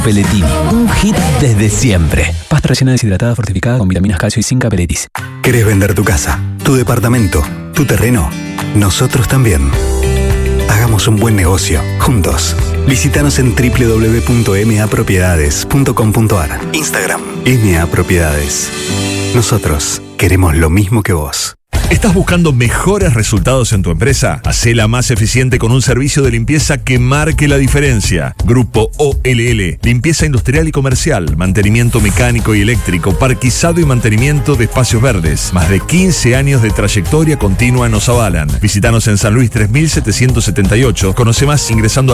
Pelletini, un hit desde siempre. Pasta rellena deshidratada fortificada con vitaminas, calcio y zinc Pelletis. ¿Querés vender tu casa, tu departamento, tu terreno? Nosotros también. Hagamos un buen negocio, juntos. Visítanos en www.mapropiedades.com.ar. Instagram, MA Propiedades. Nosotros queremos lo mismo que vos. ¿Estás buscando mejores resultados en tu empresa? Hacela más eficiente con un servicio de limpieza que marque la diferencia. Grupo OLL, limpieza industrial y comercial, mantenimiento mecánico y eléctrico, parquizado y mantenimiento de espacios verdes. Más de 15 años de trayectoria continua nos avalan. Visítanos en San Luis 3778. Conoce más ingresando a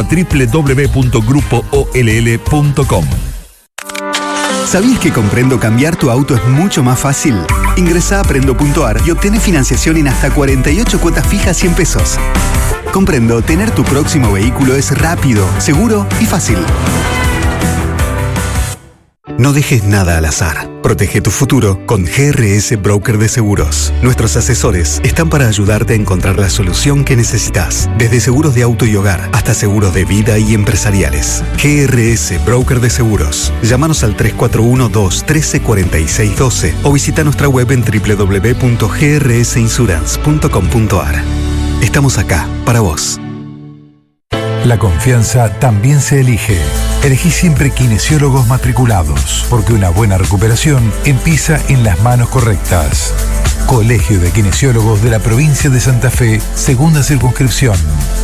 www.grupoOLL.com. ¿Sabías que con Prendo cambiar tu auto es mucho más fácil? Ingresá a Prendo.ar y obtén financiación en hasta 48 cuotas fijas 100 pesos. Con Prendo, tener tu próximo vehículo es rápido, seguro y fácil. No dejes nada al azar. Protege tu futuro con GRS Broker de Seguros. Nuestros asesores están para ayudarte a encontrar la solución que necesitas. Desde seguros de auto y hogar hasta seguros de vida y empresariales. GRS Broker de Seguros. Llámanos al 341-213-4612 o visita nuestra web en www.grsinsurance.com.ar. Estamos acá para vos. La confianza también se elige. Elegí siempre kinesiólogos matriculados, porque una buena recuperación empieza en las manos correctas. Colegio de Kinesiólogos de la Provincia de Santa Fe, segunda circunscripción.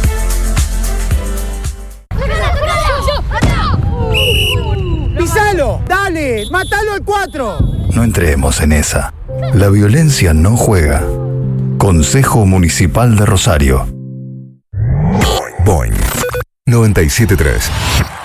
¡Pisalo! ¡Dale! ¡Mátalo al 4! No entremos en esa. La violencia no juega. Consejo Municipal de Rosario. Boing 97.3